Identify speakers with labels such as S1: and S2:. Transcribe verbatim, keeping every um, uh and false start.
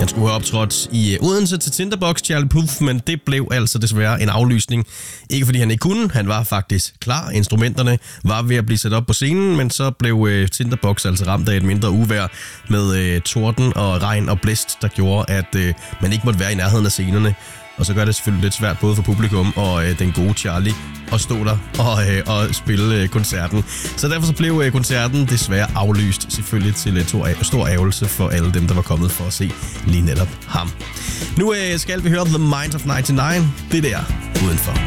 S1: Han skulle have optrådt i Odense til Tinderbox, Charlie Puth, men det blev altså desværre en aflysning. Ikke fordi han ikke kunne, han var faktisk klar. Instrumenterne var ved at blive sat op på scenen, men så blev øh, Tinderbox altså ramt af et mindre uvejr med øh, torden og regn og blæst, der gjorde, at øh, man ikke måtte være i nærheden af scenerne. Og så gør det selvfølgelig lidt svært både for publikum og øh, den gode Charlie at stå der og, øh, og spille øh, koncerten. Så derfor så blev øh, koncerten desværre aflyst, selvfølgelig til øh, to, stor ærgelse for alle dem, der var kommet for at se lige netop ham. Nu øh, skal vi høre The Mind of nioghalvfems. Det der udenfor.